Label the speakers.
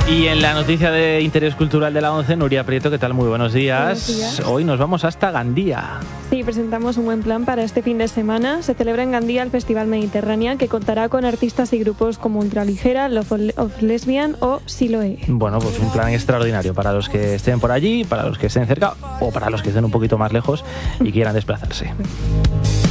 Speaker 1: Y en la noticia de interés cultural de la ONCE, Nuria Prieto, ¿qué tal? Muy buenos días.
Speaker 2: Buenos días.
Speaker 1: Hoy nos vamos hasta Gandía.
Speaker 2: Sí, presentamos un buen plan para este fin de semana. Se celebra en Gandía el Festival Mediterránea, que contará con artistas y grupos como Ultraligera, Love of Lesbian o Siloé.
Speaker 1: Bueno, pues un plan extraordinario para los que estén por allí, para los que estén cerca o para los que estén un poquito más lejos y quieran desplazarse.